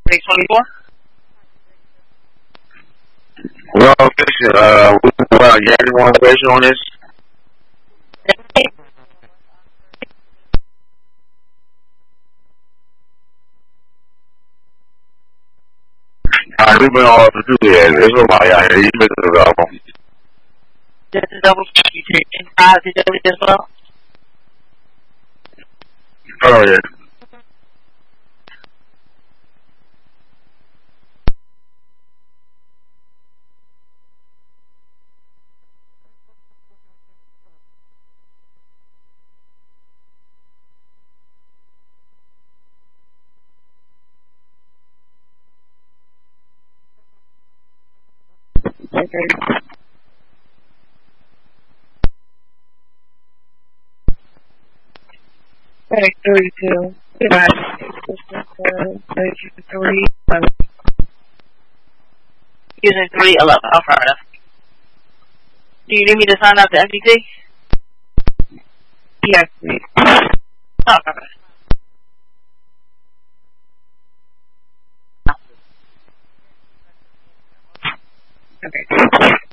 324? Well, listen, you have any more information on this? Alright, we've been all up to do that. It's nobody out here. You missed it all. Just to double check, you taking 5 to Delhi as well? Oh, yeah. Okay. Okay, 32. Good night. 3. Using 311. Affirmative. Do you need me to sign out the MDT? Yes, please. Affirmative. Okay.